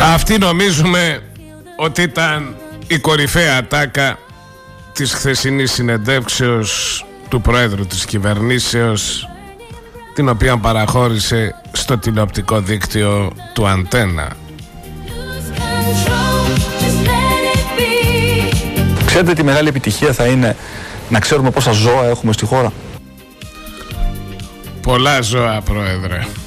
Αυτή νομίζουμε ότι ήταν η κορυφαία ατάκα της χθεσινής συνεντεύξεως του Πρόεδρου της κυβερνήσεως, την οποία παραχώρησε στο τηλεοπτικό δίκτυο του Αντένα. Ξέρετε τι μεγάλη επιτυχία θα είναι να ξέρουμε πόσα ζώα έχουμε στη χώρα? Πολλά ζώα, Πρόεδρε.